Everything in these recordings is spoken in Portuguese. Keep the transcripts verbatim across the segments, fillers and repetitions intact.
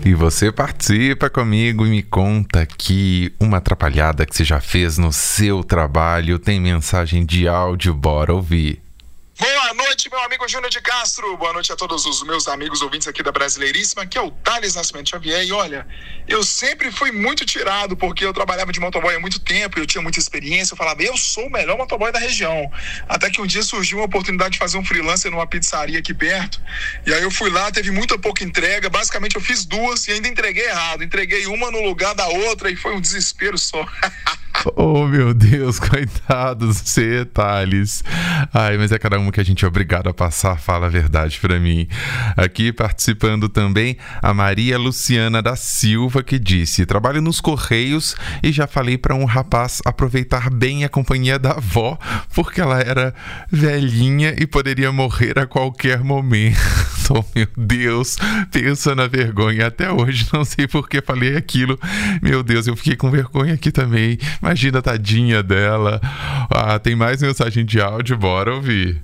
E você participa comigo e me conta aqui uma atrapalhada que você já fez no seu trabalho. Tem mensagem de áudio, bora ouvir. Boa noite, meu amigo Júnior de Castro. Boa noite a todos os meus amigos ouvintes aqui da Brasileiríssima. Aqui é o Thales Nascimento Xavier. E olha, eu sempre fui muito tirado, porque eu trabalhava de motoboy há muito tempo, eu tinha muita experiência. Eu falava, eu sou o melhor motoboy da região. Até que um dia surgiu uma oportunidade de fazer um freelancer numa pizzaria aqui perto. E aí eu fui lá, teve muita pouca entrega. Basicamente eu fiz duas e ainda entreguei errado. Entreguei uma no lugar da outra e foi um desespero só. Oh, meu Deus, coitado de você, Thales. Ai, mas é cada uma que a gente é obrigado a passar, fala a verdade pra mim. Aqui participando também a Maria Luciana da Silva, que disse: trabalho nos Correios e já falei pra um rapaz aproveitar bem a companhia da avó, porque ela era velhinha e poderia morrer a qualquer momento. Oh, meu Deus, pensa na vergonha. Até hoje não sei por que falei aquilo. Meu Deus, eu fiquei com vergonha aqui também. Imagina a tadinha dela. Ah, tem mais mensagem de áudio, bora ouvir.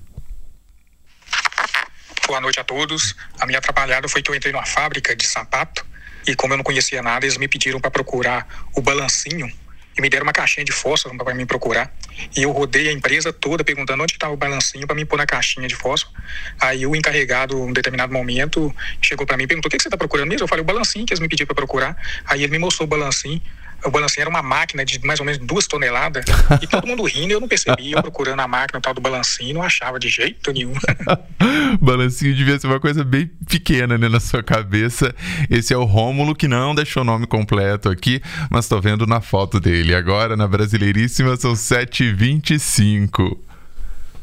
Boa noite a todos. A minha atrapalhada foi que eu entrei numa fábrica de sapato e, como eu não conhecia nada, eles me pediram para procurar o balancinho e me deram uma caixinha de fósforo para mim procurar. E eu rodei a empresa toda perguntando onde estava o balancinho para mim pôr na caixinha de fósforo. Aí o encarregado, em um determinado momento, chegou para mim e perguntou: o que, que você está procurando mesmo? Eu falei: o balancinho que eles me pediram para procurar. Aí ele me mostrou o balancinho. O balancinho era uma máquina de mais ou menos duas toneladas e todo mundo rindo, eu não percebia, eu procurando a máquina tal do balancinho, não achava de jeito nenhum. Balancinho devia ser uma coisa bem pequena, né, na sua cabeça. Esse é o Rômulo, que não deixou o nome completo aqui, mas tô vendo na foto dele. Agora, na Brasileiríssima, são sete e vinte e cinco.